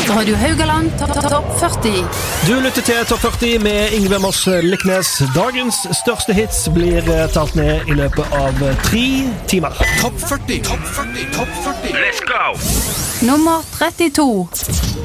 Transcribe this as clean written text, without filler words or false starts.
Radio Haugaland Topp 40. Du lytter til Topp 40 med Ingve Moss Liknes. Dagens største hits blir talt ned i løpet av 3 timer. Topp 40, topp 40, topp 40. Nummer 32.